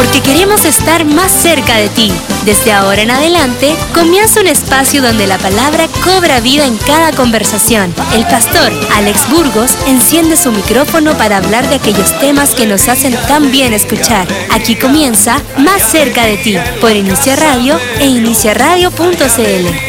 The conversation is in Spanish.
porque queremos estar más cerca de ti. Desde ahora en adelante, comienza un espacio donde la palabra cobra vida en cada conversación. El pastor Alex Burgos enciende su micrófono para hablar de aquellos temas que nos hacen tan bien escuchar. Aquí comienza Más cerca de ti, por Inicia Radio e iniciaradio.cl.